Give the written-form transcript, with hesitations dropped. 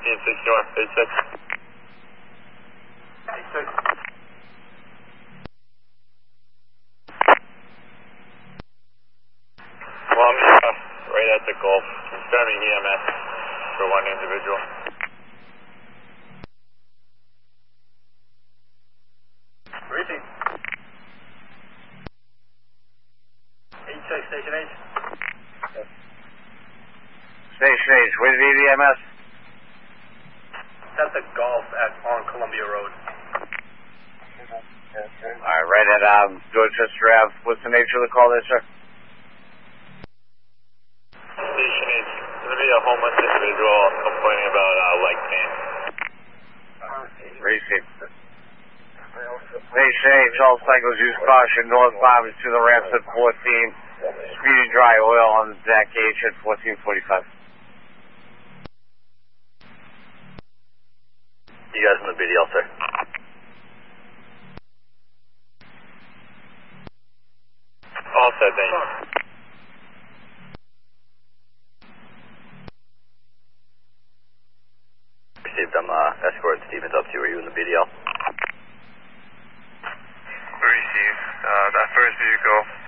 61, 86. 86. Well, I'm right at the Gulf, confirming EMS for one individual. Reaching. 86, Station H. Station H, where's the EMS? At the Gulf on Columbia Road. Alright, right at Dorchester Ave. What's the nature of the call there, sir? Station H, going to be a homeless individual complaining about leg pain. Receive. Station H, all cycles use caution, northbound to the ramps at 14. Speedy dry oil on the deck H at 1445. You guys in the BDL, sir? All set, thank you. Received, I'm escorting Stevens up to you. Are you in the BDL? Received. That first vehicle